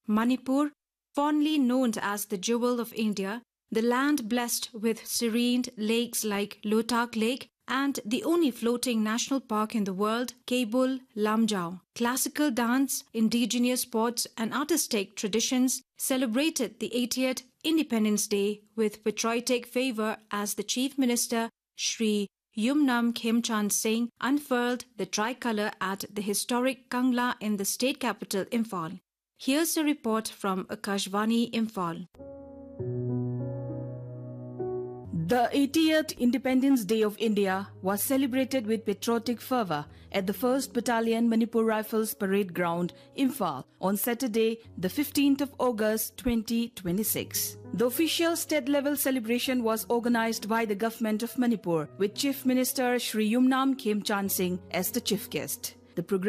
Manipur, fondly known as the Jewel of India, the land blessed with serene lakes like Lotak Lake and the only floating national park in the world, Kabul Lamjao. Classical dance, indigenous sports and artistic traditions celebrated the 80th Independence Day with patriotic fervor as the Chief Minister Shri Yumnam Khemchand Singh unfurled the tricolour at the historic Kangla in the state capital Imphal. Here's a report from Akashvani Imphal. The 80th Independence Day of India was celebrated with patriotic fervour at the 1st Battalion Manipur Rifles Parade Ground, Imphal, on Saturday, the 15th of August 2026. The official state-level celebration was organised by the Government of Manipur, with Chief Minister Shri Yumnam Khemchand Singh as the chief guest. The program